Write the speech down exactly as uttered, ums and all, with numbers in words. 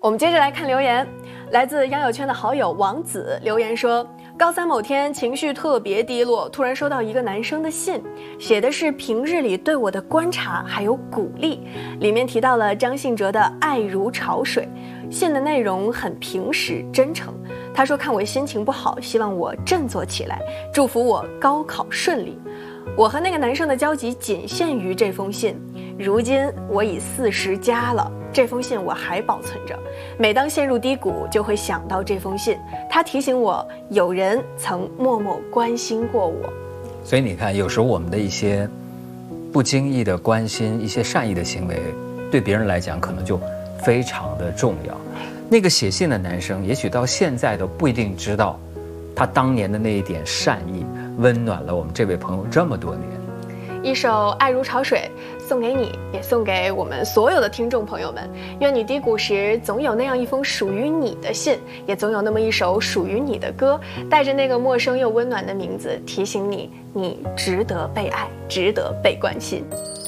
我们接着来看留言，来自央友圈的好友王子留言说，高三某天情绪特别低落，突然收到一个男生的信，写的是平日里对我的观察还有鼓励，里面提到了张信哲的爱如潮水。信的内容很平实真诚，他说看我心情不好，希望我振作起来，祝福我高考顺利。我和那个男生的交集仅限于这封信，如今我已四十加了，这封信我还保存着，每当陷入低谷就会想到这封信，它提醒我有人曾默默关心过我。 所以你看，有时候我们的一些不经意的关心，一些善意的行为，对别人来讲可能就非常的重要。那个写信的男生也许到现在都不一定知道，他当年的那一点善意温暖了我们这位朋友这么多年。 一首《爱如潮水》送给你，也送给我们所有的听众朋友们。愿你低谷时总有那样一封属于你的信，也总有那么一首属于你的歌，带着那个陌生又温暖的名字，提醒你，你值得被爱，值得被关心。